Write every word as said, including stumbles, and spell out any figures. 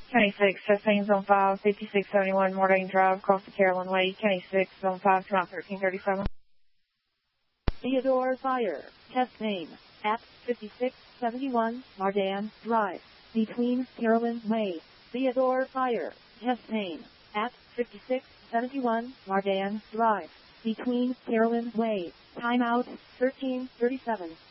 County six, testing zone five, fifty-six seventy-one Mordane Drive, across the Carolyn Way. County six, zone five, come out thirteen thirty-seven. Theodore Fire, test name, at fifty-six seventy-one Mordane Drive, between Carolyn Way. Theodore Fire, test name, at fifty-six seventy-one Mordane Drive, between Carolyn Way. Timeout, thirteen thirty-seven.